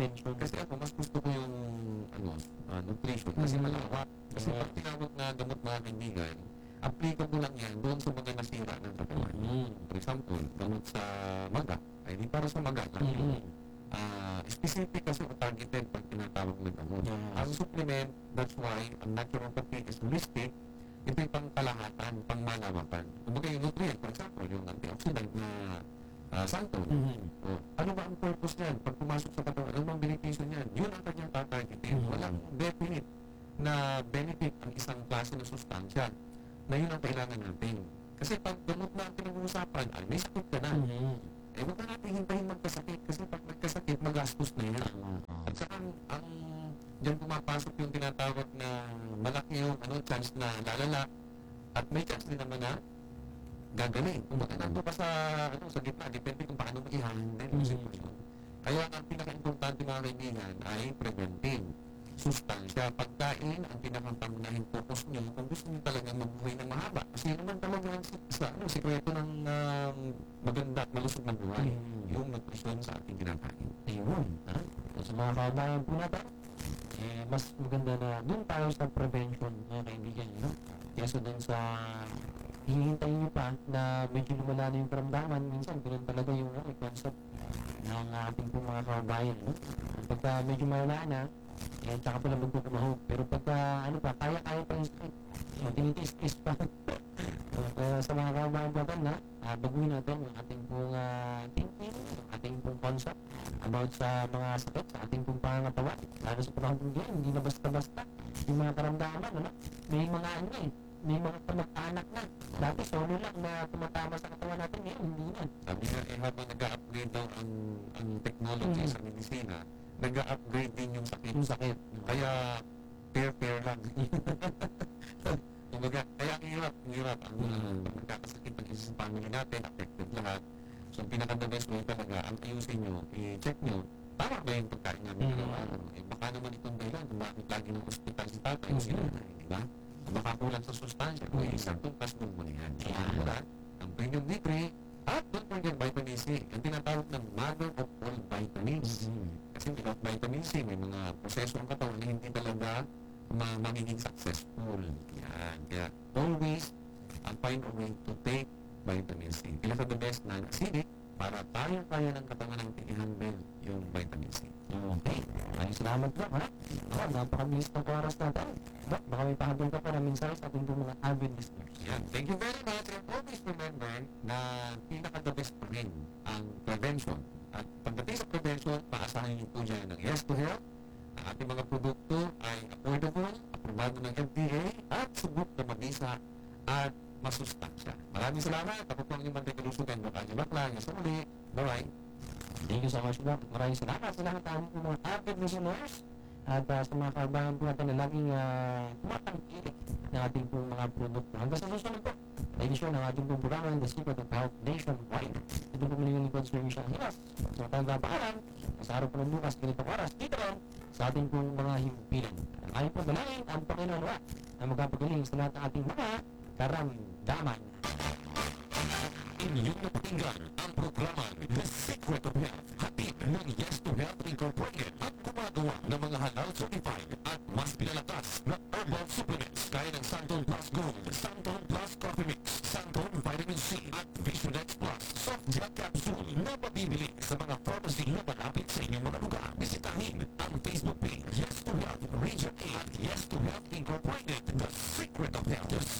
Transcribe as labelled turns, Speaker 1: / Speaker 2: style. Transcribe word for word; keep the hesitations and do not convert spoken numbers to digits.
Speaker 1: attention.
Speaker 2: Kasi ako, mas gusto ko yung ano, ah, nutrition kasi
Speaker 1: Mhm.
Speaker 2: malawak. Kasi
Speaker 1: Yeah.
Speaker 2: pag tinawag na gamot mga kaibigan, applicable lang yan doon sa mga nasira ng katawan.
Speaker 1: Mhm.
Speaker 2: For example, gamot sa maga, ay di para sa maga lang yun.
Speaker 1: Mhm.
Speaker 2: Ah, specific kasi o targeted pag tinatawag ng gamot.
Speaker 1: Yes.
Speaker 2: Ang supplement, that's why ang naturopathy is holistic. Ito'y pang kalahatan, pang malawakan. Kumbaga yung nutrient, for example, yung antioxidant na uh, santon.
Speaker 1: Mhm.
Speaker 2: O, ano ba ang purpose niyan? Pag pumasok sa katawan, ano bang benepisyo niyan? Yun ang kanyang tatargetin.
Speaker 1: Mhm.
Speaker 2: Walang definite na benefit ang isang klase ng sustansya na yun ang kailangan natin. Kasi pag gamot na ang pinag-uusapan, ay may sakit ka na.
Speaker 1: Mhm.
Speaker 2: Eh, huwag na natin hintayin magkasakit kasi pag nagkasakit, magastos na yan.
Speaker 1: Tama.
Speaker 2: At saka ang, ang dyan pumapasok yung tinatawag na malaki yung ano, chance na lalala at may chance din naman na gagaling. Kung baka nandun ka sa, ano, sa gitna, depende kung paano mo i-handle yung
Speaker 1: Mhm.
Speaker 2: sitwasyon. Kaya ang pinaka-importante mga kaibigan ay preventive. Sustansya, pagkain, ang pinakapangunahing focus nyo kung gusto nyo talagang mabuhay ng mahaba. Kasi yun naman talaga ang si- sa, ano, sikreto ng um, maganda at malusog na buhay.
Speaker 1: Mhm.
Speaker 2: Yung nutrisyon sa ating kinakain.
Speaker 1: Ayun. Ha? So, sa mga kabayan po natin, eh, mas maganda na doon tayo sa prevention, mga kaibigan, no? Kesa doon sa hihintayin nyo pa na medyo lumala na yung karamdaman, minsan ganun talaga yung ano, concept ng ating po mga kabayan, no? Pagka medyo malala na, eh, tsaka pala magpapamahog. Pero pagka, ano pa, kaya-kaya pa yung sakit. So, tinitiis-tis pa. So, kaya sa mga kabayan natin na, uh, baguhin natin yung ating pong uh, thinking, yung ating pong concept about sa mga sakit, sa ating pong pangangatawan. Lalo sa panahon ng ngayon, hindi na basta-basta yung mga karamdaman, ano? May mga ano eh, may mga kamag-anak na. Dati solo lang na tumatama sa katawan natin, ngayon hindi na.
Speaker 2: Sabi nga, eh, habang nag-upgrade daw ang, ang technology
Speaker 1: Mhm.
Speaker 2: sa medisina, nag-upgrade din yung sakit.
Speaker 1: Yung sakit.
Speaker 2: Kaya, fair-fair lang. Kumbaga, kaya ang hirap, ang hirap. Ang uh,
Speaker 1: Mhm.
Speaker 2: pag nagkakasakit ng isa sa family natin, affected lahat. So, ang pinaka-the best way talaga, ang ayusin nyo, i-check nyo, tama ba yung pagkain namin
Speaker 1: Mhm.
Speaker 2: araw-araw? Eh, baka naman itong dahilan kung bakit lagi ng hospital si tatay,
Speaker 1: Mhm.
Speaker 2: si nanay, di ba? Kung baka kulang sa sustansya, kung
Speaker 1: Mhm.
Speaker 2: isang tuntas mo muna yan.
Speaker 1: Yeah.
Speaker 2: Wala, ang premium D three, at don't forget vitamin C, ang tinatawag ng mother of all vitamins.
Speaker 1: Mhm.
Speaker 2: Kasi without vitamin C, may mga proseso ang katawan na hindi talaga ma- magiging successful. Yan. Kaya always uh, find a way to take vitamin C. Pinaka the best non-acidic para tayo kaya ng katawan ng i-handle yung vitamin C.
Speaker 1: Okay. Maraming salamat po, ha? Oh, napakabilis ng oras natin. Dok, baka may pahabol ka pa na minsan sa ating mga avid listeners.
Speaker 2: Yan. Thank you very much. And always remember na pinaka-the best pa rin ang prevention. At pagdating sa prevention, paasahan niyo po dyan ng Yes to Health. Ang ating mga produkto ay affordable, aprobado ng F D A, at subok na mabisa at masustansya. Maraming salamat. Ako po ang inyong Mantay Kalusugan. Bakanya Bakla. Yes, uli. Bye-bye.
Speaker 1: Thank you so much, Doc. Maraming salamat sa lahat ng mga avid listeners at uh, sa mga kaibahan po natin na laging uh, tumatangkilik ng ating pong mga produkto. Hanggang sa susunod po, edisyon ng ating pong programang The Secret of Health Nationwide. Ito po muli yung lingkod sa Michelle Hiras. Sa matang kapaalam, sa araw po ng bukas, ganitong oras, dito rin sa ating pong mga himpilan. Ang ayaw po dalangin ang Panginoon wa na magpapagaling sa lahat ng ating mga karamdaman.
Speaker 2: Inyong napakinggan ang programa The Secret of Health. Hatid ng Yes to Health Incorporated at gumagawa ng mga halal certified at mas pinalakas na herbal supplements gaya ng Santon Plus Gold, Santon Plus Coffee Mix, Santon Vitamin C at Visionex Plus Soft Gel Capsule na mabibili sa mga pharmacy na malapit sa inyong mga lugar. Bisitahin ang Facebook page Yes to Health Region eight at Yes to Health Incorporated. The Secret of Health.